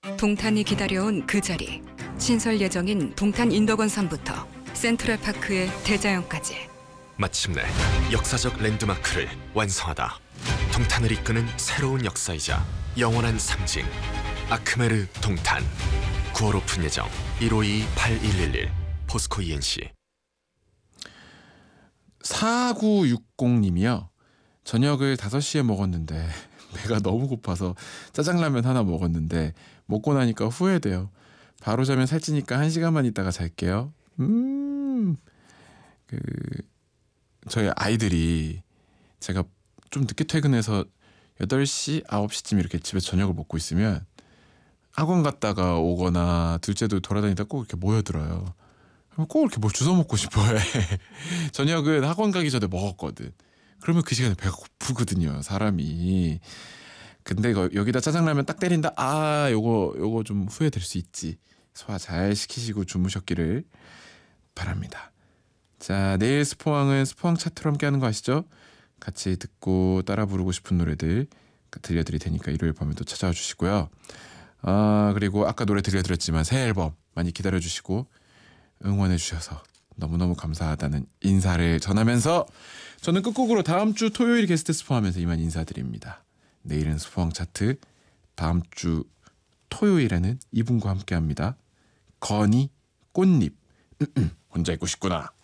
동탄이 기다려온 그 자리. 신설 예정인 동탄 인덕원섬부터 센트럴파크의 대자연까지. 마침내 역사적 랜드마크를 완성하다. 동탄을 이끄는 새로운 역사이자 영원한 상징. 아크메르 동탄. 9월 오픈 예정. 152-8111 포스코 ENC. 4960님이요. 저녁을 5시에 먹었는데 배가 너무 고파서 짜장라면 하나 먹었는데 먹고 나니까 후회돼요. 바로 자면 살찌니까 1시간만 있다가 잘게요. 저희 아이들이 제가 좀 늦게 퇴근해서 8시, 9시쯤 이렇게 집에 저녁을 먹고 있으면 학원 갔다가 오거나 둘째도 돌아다니다 꼭 이렇게 모여들어요. 그럼 꼭 이렇게 뭘 주워 먹고 싶어해. 저녁은 학원 가기 전에 먹었거든. 그러면 그 시간에 배가 고프거든요, 사람이. 근데 여기다 짜장라면 딱 때린다. 아, 요거 좀 후회될 수 있지. 소화 잘 시키시고 주무셨기를 바랍니다. 자, 내일 스포왕은 스포왕 차트로 함께하는 거 아시죠? 같이 듣고 따라 부르고 싶은 노래들 들려드릴 테니까 일요일 밤에 또 찾아와 주시고요. 그리고 아까 노래 들려드렸지만 새 앨범 많이 기다려주시고 응원해 주셔서 너무너무 감사하다는 인사를 전하면서 저는 끝곡으로 다음 주 토요일 게스트 스포하면서 이만 인사드립니다. 내일은 스포왕 차트, 다음 주 토요일에는 이분과 함께합니다. 건이 꽃잎. 혼자 있고 싶구나.